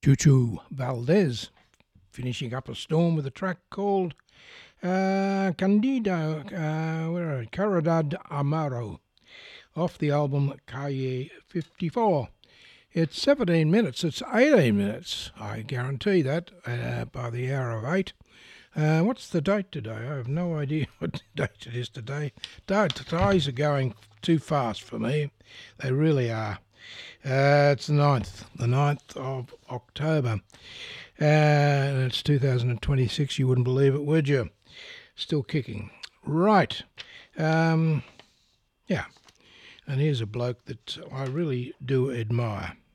Chuchu Valdez finishing up a storm with a track called Candido, where are Caridad Amaro, off the album Calle 54. It's 17 minutes, it's 18 minutes, I guarantee that, by the hour of 8. What's the date today? I have no idea what date it is today. Days are going too fast for me. They really are. It's the 9th of October. And it's 2026. You wouldn't believe it, would you? Still kicking. Right. Yeah. And here's a bloke that I really do admire.